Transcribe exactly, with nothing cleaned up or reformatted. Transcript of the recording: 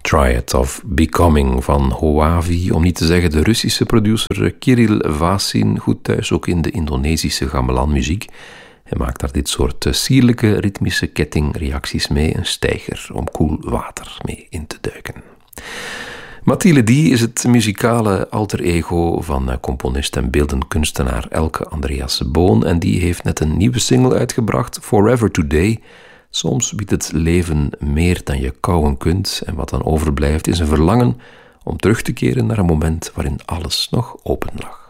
Triad of Becoming van Huavi, om niet te zeggen de Russische producer Kirill Vasin, goed thuis ook in de Indonesische gamelan-muziek. Hij maakt daar dit soort sierlijke ritmische kettingreacties mee, een steiger om koel water mee in te duiken. Mathilde D is het muzikale alter ego van componist en beeldend kunstenaar Elke Andreas Boon en die heeft net een nieuwe single uitgebracht, Forever Today. Soms biedt het leven meer dan je kauwen kunt en wat dan overblijft is een verlangen om terug te keren naar een moment waarin alles nog open lag.